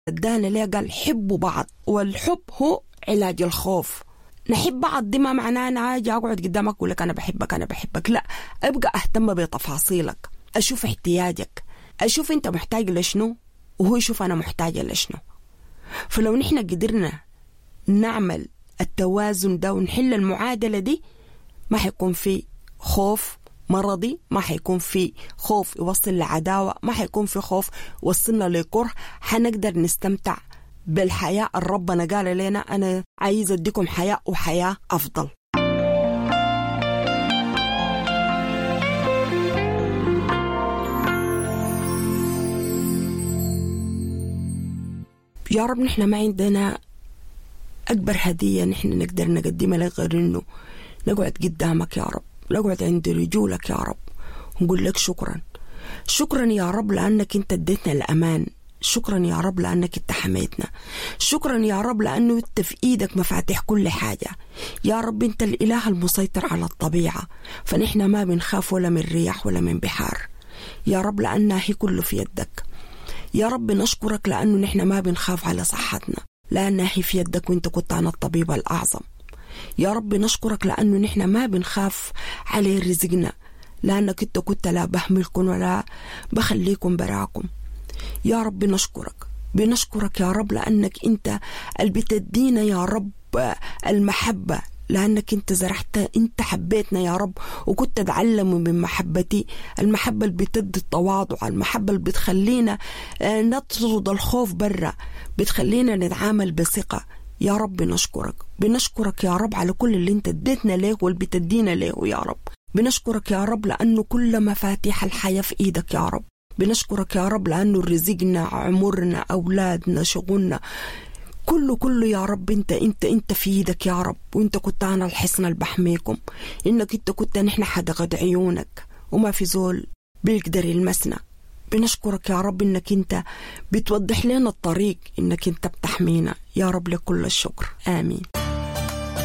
ادانا ليه؟ قال حبوا بعض، والحب هو علاج الخوف. نحب بعض دي ما معناه أنا أجي أقعد قدامك أقول لك أنا بحبك أنا بحبك، لا، أبقى أهتم بتفاصيلك، أشوف احتياجك، أشوف أنت محتاج لشنو وهو يشوف أنا محتاجة لشنو. فلو نحن قدرنا نعمل التوازن ده ونحل المعادلة دي، ما حيكون في خوف مرضي، ما حيكون في خوف يوصل لعداوة، ما حيكون في خوف يوصلنا لكره. حنقدر نستمتع بالحياة اللي ربنا قال لنا أنا عايز أديكم حياة وحياة أفضل. يا رب نحن ما عندنا أكبر هدية نحن نقدر نقدمها لك غير إنه نقعد قدامك يا رب، نقعد عند رجولك يا رب ونقول لك شكرا. شكرا يا رب لأنك أنت اديتنا الأمان، شكرا يا رب لأنك أنت حميتنا، شكرا يا رب لأنه أنت في إيدك مفاتيح كل حاجة يا رب. أنت الإله المسيطر على الطبيعة، فنحن ما بنخاف ولا من رياح ولا من بحار يا رب، لأنها هي كله في يدك يا رب. نشكرك لأنه نحن ما بنخاف على صحتنا لأنها هي في يدك، وأنت كنت عن الطبيب الأعظم يا رب. نشكرك لأنه نحن ما بنخاف على رزقنا لأنك أنت كنت لا بهملكم ولا بخليكم براكم يا رب. بنشكرك يا رب لأنك أنت اللي بتدينا يا رب المحبة، لأنك أنت زرعت، أنت حبيتنا يا رب وكنت تعلموا من محبتي، المحبة اللي بتدي التواضع، المحبة اللي بتخلينا نطرد الخوف برا، بتخلينا نتعامل بثقة يا رب. بنشكرك يا رب على كل اللي أنت اديتنا له واللي بتدينا له يا رب. بنشكرك يا رب لأنه كل مفاتيح الحياة في إيدك يا رب. بنشكرك يا رب لأنه رزقنا، عمرنا، أولادنا، شغلنا، كله يا رب انت في ايدك يا رب. وانت كنت انا الحصن اللي بحميكم، انك انت كنت نحن حدقد عيونك وما في زول بيقدر يلمسنا. بنشكرك يا رب انك انت بتوضح لنا الطريق، انك انت بتحمينا يا رب. لكل الشكر، آمين.